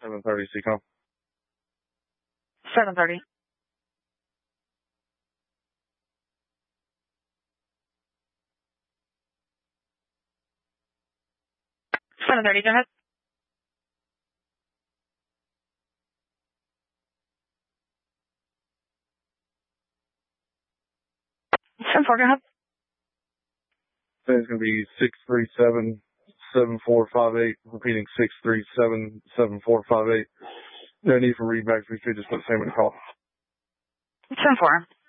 730 CCOM. 730. 730, go ahead. 7-4, go ahead. It's going to be 637-7458, repeating 637-7458. No need for readbacks. We should just put the same in the call. 10-4.